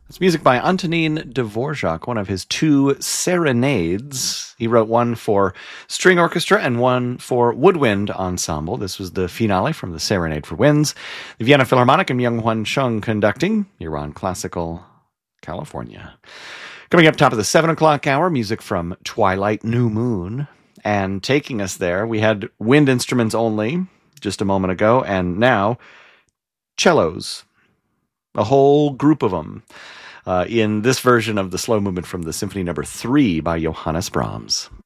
It's music by Antonin Dvorak, one of his two serenades. He wrote one for string orchestra and one for woodwind ensemble. This was the finale from the Serenade for Winds. The Vienna Philharmonic and Myung-Hwan Chung conducting. You're on Classical California. Coming up top of the 7 o'clock hour, music from Twilight New Moon. And taking us there, we had wind instruments only just a moment ago, and now cellos. A whole group of them in this version of the slow movement from the Symphony No. 3 by Johannes Brahms.